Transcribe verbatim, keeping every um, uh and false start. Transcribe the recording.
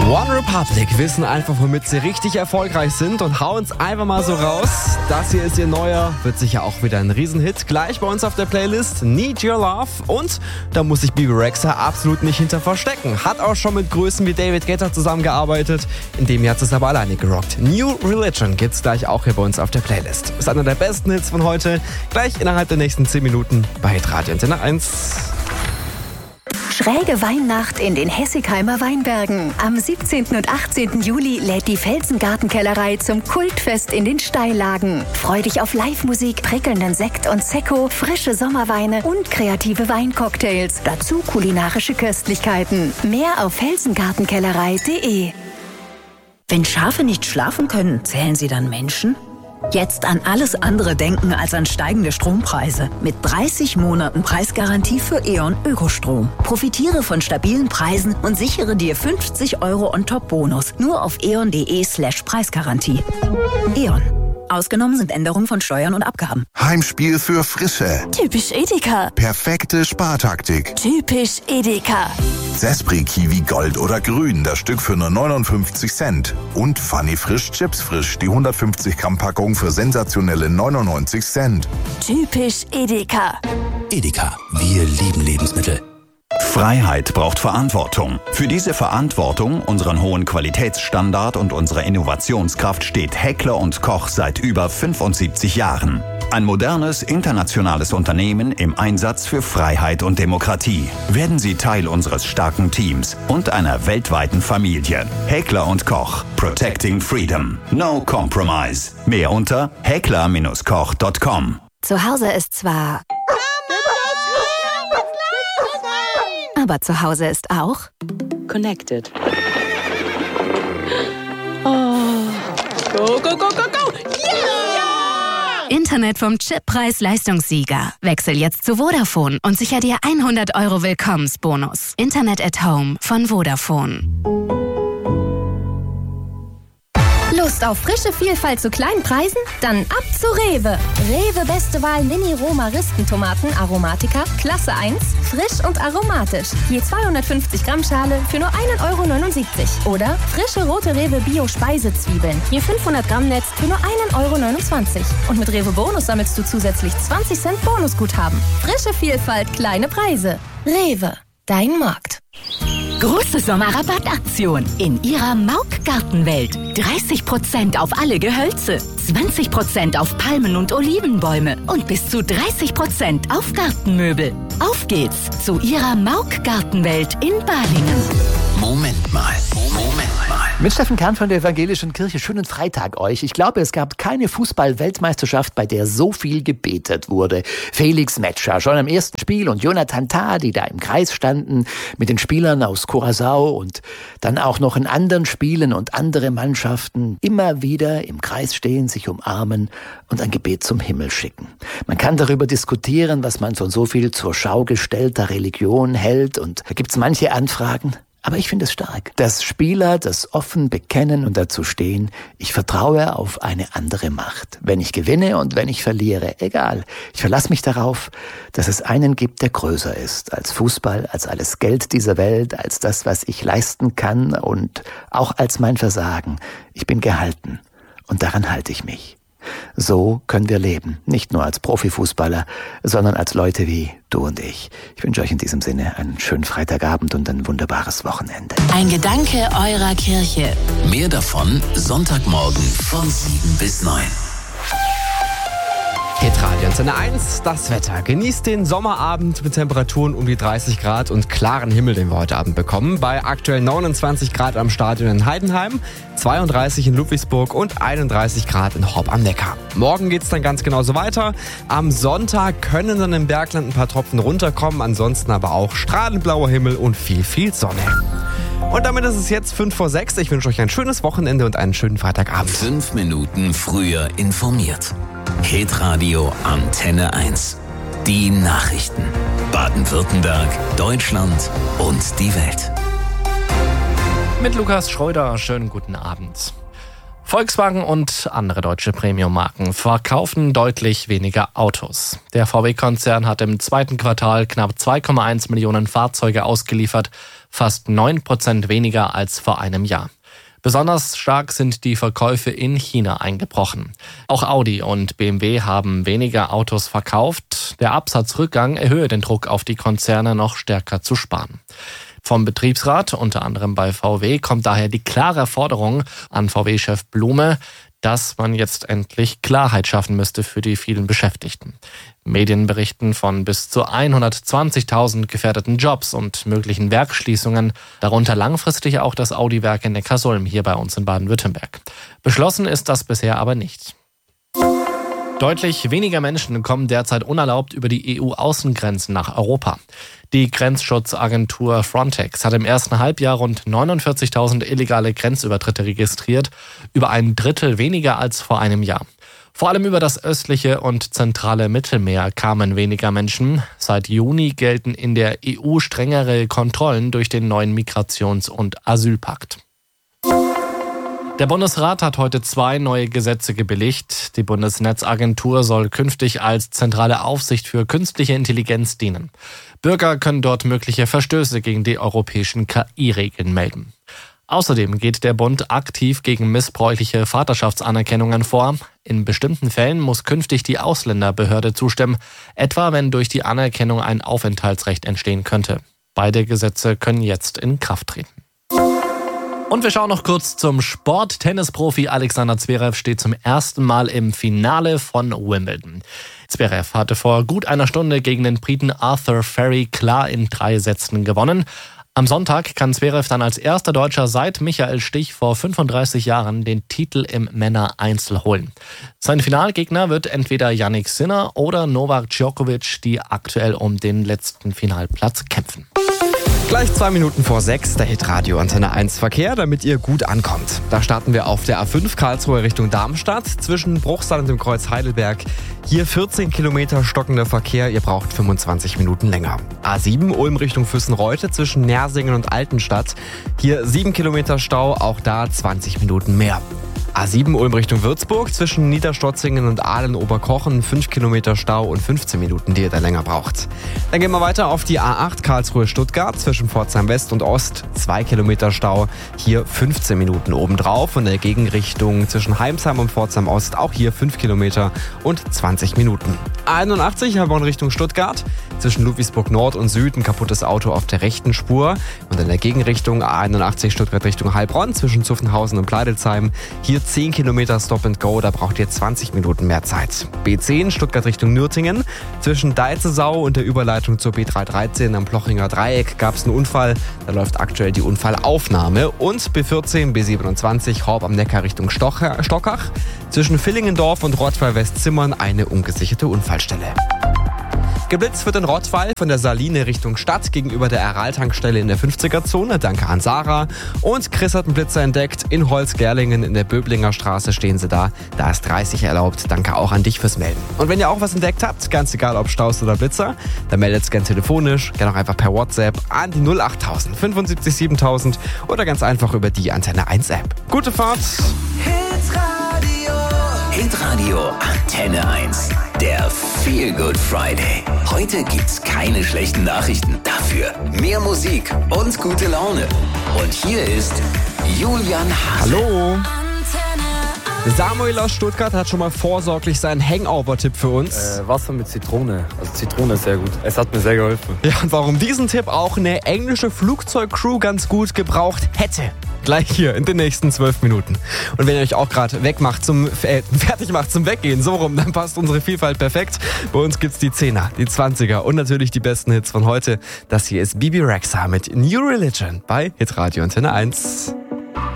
OneRepublic wissen einfach, womit sie richtig erfolgreich sind und hauen es einfach mal so raus. Das hier ist ihr neuer, wird sicher auch wieder ein Riesenhit. Gleich bei uns auf der Playlist Need Your Love. Und da muss sich Bebe Rexha absolut nicht hinter verstecken. Hat auch schon mit Größen wie David Guetta zusammengearbeitet. In dem Jahr hat es aber alleine gerockt. New Religion gibt's gleich auch hier bei uns auf der Playlist. Ist einer der besten Hits von heute. Gleich innerhalb der nächsten zehn Minuten bei Hitradio Antenne eins. Schräge Weihnacht in den Hessigheimer Weinbergen. Am siebzehnten und achtzehnten Juli lädt die Felsengartenkellerei zum Kultfest in den Steillagen. Freu dich auf Live-Musik, prickelnden Sekt und Sekko, frische Sommerweine und kreative Weincocktails. Dazu kulinarische Köstlichkeiten. Mehr auf felsengartenkellerei punkt de. Wenn Schafe nicht schlafen können, zählen sie dann Menschen? Jetzt an alles andere denken als an steigende Strompreise. Mit dreißig Monaten Preisgarantie für E.ON Ökostrom. Profitiere von stabilen Preisen und sichere dir fünfzig Euro On-Top-Bonus. Nur auf eon.de slash Preisgarantie. E.ON. Ausgenommen sind Änderungen von Steuern und Abgaben. Heimspiel für Frische. Typisch Edeka. Perfekte Spartaktik. Typisch Edeka. Zespri Kiwi Gold oder Grün, das Stück für nur neunundfünfzig Cent. Und Funny Frisch Chips Frisch, die hundertfünfzig Gramm Packung für sensationelle neunundneunzig Cent. Typisch Edeka. Edeka, wir lieben Lebensmittel. Freiheit braucht Verantwortung. Für diese Verantwortung, unseren hohen Qualitätsstandard und unsere Innovationskraft steht Heckler und Koch seit über fünfundsiebzig Jahren. Ein modernes, internationales Unternehmen im Einsatz für Freiheit und Demokratie. Werden Sie Teil unseres starken Teams und einer weltweiten Familie. Heckler und Koch. Protecting Freedom. No compromise. Mehr unter heckler Bindestrich koch Punkt com. Zu Hause ist zwar... Aber zu Hause ist auch... Connected. Oh. Go, go, go, go, go! Yeah! Internet vom Chip-Preis-Leistungssieger. Wechsel jetzt zu Vodafone und sicher dir hundert Euro Willkommensbonus. Internet at Home von Vodafone. Lust auf frische Vielfalt zu kleinen Preisen? Dann ab zu Rewe. Rewe Beste Wahl Mini-Roma-Ristentomaten Aromatica, Klasse eins, frisch und aromatisch. Je zweihundertfünfzig Gramm Schale für nur ein Euro neunundsiebzig. Oder frische rote Rewe Bio-Speisezwiebeln. Je fünfhundert Gramm Netz für nur ein Euro neunundzwanzig. Und mit Rewe Bonus sammelst du zusätzlich zwanzig Cent Bonusguthaben. Frische Vielfalt, kleine Preise. Rewe, dein Markt. Große Sommerrabattaktion in Ihrer Mauk Gartenwelt. dreißig Prozent auf alle Gehölze, zwanzig Prozent auf Palmen- und Olivenbäume und bis zu dreißig Prozent auf Gartenmöbel. Auf geht's zu Ihrer Mauk Gartenwelt in Balingen. Moment mal, Moment mal. Mit Steffen Kern von der Evangelischen Kirche. Schönen Freitag euch. Ich glaube, es gab keine Fußball-Weltmeisterschaft, bei der so viel gebetet wurde. Felix Metscher schon am ersten Spiel und Jonathan Tah, die da im Kreis standen mit den Spielern aus Curaçao und dann auch noch in anderen Spielen und andere Mannschaften immer wieder im Kreis stehen, sich umarmen und ein Gebet zum Himmel schicken. Man kann darüber diskutieren, was man von so viel zur Schau gestellter Religion hält, und da gibt's manche Anfragen. Aber ich finde es stark, dass Spieler das offen bekennen und dazu stehen: Ich vertraue auf eine andere Macht. Wenn ich gewinne und wenn ich verliere, egal. Ich verlasse mich darauf, dass es einen gibt, der größer ist als Fußball, als alles Geld dieser Welt, als das, was ich leisten kann und auch als mein Versagen. Ich bin gehalten und daran halte ich mich. So können wir leben, nicht nur als Profifußballer, sondern als Leute wie du und ich. Ich wünsche euch in diesem Sinne einen schönen Freitagabend und ein wunderbares Wochenende. Ein Gedanke eurer Kirche. Mehr davon Sonntagmorgen von sieben bis neun. Hitradio Antenne eins, das Wetter. Genießt den Sommerabend mit Temperaturen um die dreißig Grad und klaren Himmel, den wir heute Abend bekommen. Bei aktuell neunundzwanzig Grad am Stadion in Heidenheim, zweiunddreißig in Ludwigsburg und einunddreißig Grad in Horb am Neckar. Morgen geht's dann ganz genauso weiter. Am Sonntag können dann im Bergland ein paar Tropfen runterkommen, ansonsten aber auch strahlend blauer Himmel und viel, viel Sonne. Und damit ist es jetzt fünf vor sechs. Ich wünsche euch ein schönes Wochenende und einen schönen Freitagabend. Fünf Minuten früher informiert. Hitradio Antenne eins. Die Nachrichten. Baden-Württemberg, Deutschland und die Welt. Mit Lukas Schröder, schönen guten Abend. Volkswagen und andere deutsche Premium-Marken verkaufen deutlich weniger Autos. Der V W-Konzern hat im zweiten Quartal knapp zwei Komma eins Millionen Fahrzeuge ausgeliefert. fast neun Prozent weniger als vor einem Jahr. Besonders stark sind die Verkäufe in China eingebrochen. Auch Audi und B M W haben weniger Autos verkauft. Der Absatzrückgang erhöhe den Druck auf die Konzerne, noch stärker zu sparen. Vom Betriebsrat, unter anderem bei V W, kommt daher die klare Forderung an V W-Chef Blume, dass man jetzt endlich Klarheit schaffen müsste für die vielen Beschäftigten. Medien berichten von bis zu hundertzwanzigtausend gefährdeten Jobs und möglichen Werksschließungen, darunter langfristig auch das Audi-Werk in Neckarsulm hier bei uns in Baden-Württemberg. Beschlossen ist das bisher aber nicht. Deutlich weniger Menschen kommen derzeit unerlaubt über die E U-Außengrenzen nach Europa. Die Grenzschutzagentur Frontex hat im ersten Halbjahr rund neunundvierzigtausend illegale Grenzübertritte registriert, über ein Drittel weniger als vor einem Jahr. Vor allem über das östliche und zentrale Mittelmeer kamen weniger Menschen. Seit Juni gelten in der E U strengere Kontrollen durch den neuen Migrations- und Asylpakt. Der Bundesrat hat heute zwei neue Gesetze gebilligt. Die Bundesnetzagentur soll künftig als zentrale Aufsicht für künstliche Intelligenz dienen. Bürger können dort mögliche Verstöße gegen die europäischen K I-Regeln melden. Außerdem geht der Bund aktiv gegen missbräuchliche Vaterschaftsanerkennungen vor. In bestimmten Fällen muss künftig die Ausländerbehörde zustimmen, etwa wenn durch die Anerkennung ein Aufenthaltsrecht entstehen könnte. Beide Gesetze können jetzt in Kraft treten. Und wir schauen noch kurz zum Sport. Tennisprofi Alexander Zverev steht zum ersten Mal im Finale von Wimbledon. Zverev hatte vor gut einer Stunde gegen den Briten Arthur Ferry klar in drei Sätzen gewonnen. Am Sonntag kann Zverev dann als erster Deutscher seit Michael Stich vor fünfunddreißig Jahren den Titel im Männer-Einzel holen. Sein Finalgegner wird entweder Jannik Sinner oder Novak Djokovic, die aktuell um den letzten Finalplatz kämpfen. Gleich zwei Minuten vor sechs, der Hitradio Antenne eins Verkehr, damit ihr gut ankommt. Da starten wir auf der A fünf Karlsruhe Richtung Darmstadt zwischen Bruchsal und dem Kreuz Heidelberg. Hier vierzehn Kilometer stockender Verkehr, ihr braucht fünfundzwanzig Minuten länger. A sieben Ulm Richtung Füssen-Reutte zwischen Nersingen und Altenstadt. Hier sieben Kilometer Stau, auch da zwanzig Minuten mehr. A sieben Ulm Richtung Würzburg zwischen Niederstotzingen und Ahlen-Oberkochen, fünf Kilometer Stau und fünfzehn Minuten, die ihr da länger braucht. Dann gehen wir weiter auf die A acht Karlsruhe-Stuttgart zwischen Pforzheim West und Ost, zwei Kilometer Stau, hier fünfzehn Minuten obendrauf. Und in der Gegenrichtung zwischen Heimsheim und Pforzheim Ost, auch hier fünf Kilometer und zwanzig Minuten. A einundachtzig Herborn Richtung Stuttgart zwischen Ludwigsburg Nord und Süd, ein kaputtes Auto auf der rechten Spur. Und in der Gegenrichtung A einundachtzig Stuttgart Richtung Heilbronn zwischen Zuffenhausen und Pleidelsheim, hier zehn Kilometer Stop and Go, da braucht ihr zwanzig Minuten mehr Zeit. B zehn Stuttgart Richtung Nürtingen. Zwischen Deizesau und der Überleitung zur B dreihundertdreizehn am Plochinger Dreieck gab es einen Unfall. Da läuft aktuell die Unfallaufnahme. Und B vierzehn, B siebenundzwanzig Horb am Neckar Richtung Stockach. Zwischen Villingendorf und Rottweil-Westzimmern eine ungesicherte Unfallstelle. Geblitzt wird in Rottweil von der Saline Richtung Stadt gegenüber der Aral-Tankstelle in der fünfziger-Zone. Danke an Sarah. Und Chris hat einen Blitzer entdeckt. In Holzgerlingen in der Böblinger Straße stehen sie da. Da ist dreißig erlaubt. Danke auch an dich fürs Melden. Und wenn ihr auch was entdeckt habt, ganz egal ob Staus oder Blitzer, dann meldet es gerne telefonisch, gerne auch einfach per WhatsApp an die null achttausend fünfundsiebzig siebentausend oder ganz einfach über die Antenne eins App. Gute Fahrt! Hitradio Antenne eins. Der Feel Good Friday. Heute gibt's keine schlechten Nachrichten. Dafür mehr Musik und gute Laune. Und hier ist Julian Hase. Hallo. Samuel aus Stuttgart hat schon mal vorsorglich seinen Hangover-Tipp für uns. Äh, Wasser mit Zitrone. Also Zitrone ist sehr gut. Es hat mir sehr geholfen. Ja, und warum diesen Tipp auch eine englische Flugzeugcrew ganz gut gebraucht hätte. Gleich hier in den nächsten zwölf Minuten. Und wenn ihr euch auch gerade wegmacht zum äh, fertig macht zum Weggehen, so rum, dann passt unsere Vielfalt perfekt. Bei uns gibt's die Zehner, die Zwanziger und natürlich die besten Hits von heute. Das hier ist Bibi Rexha mit New Religion bei Hitradio Antenne eins.